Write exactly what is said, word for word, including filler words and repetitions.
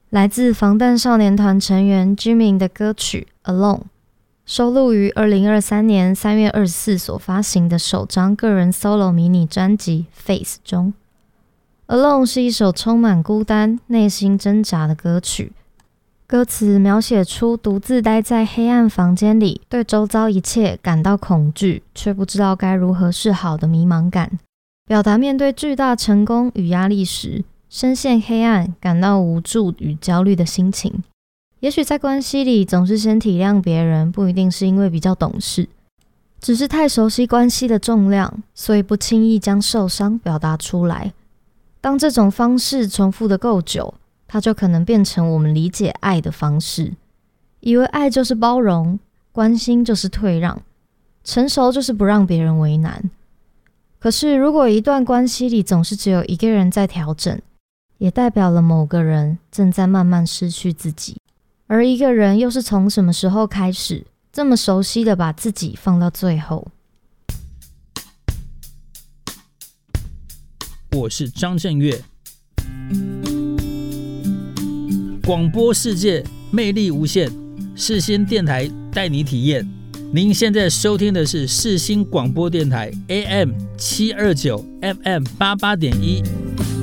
来自防弹少年团成员 Jimin 的歌曲 Alone， 收录于二零二三年三月二十四所发行的首张个人 solo 迷你专辑 Face 中。 Alone 是一首充满孤单、内心挣扎的歌曲，歌词描写出独自待在黑暗房间里，对周遭一切感到恐惧，却不知道该如何是好的迷茫感，表达面对巨大成功与压力时深陷黑暗、感到无助与焦虑的心情。也许在关系里总是先体谅别人，不一定是因为比较懂事，只是太熟悉关系的重量，所以不轻易将受伤表达出来。当这种方式重复的够久，它就可能变成我们理解爱的方式，以为爱就是包容，关心就是退让，成熟就是不让别人为难。可是如果一段关系里总是只有一个人在调整，也代表了某个人正在慢慢失去自己。而一个人又是从什么时候开始这么熟悉的把自己放到最后？ 我是张震岳，广播世界魅力无限，世新电台带你体验。您现在收听的是世新广播电台 A M 七二九 F M 八八点一。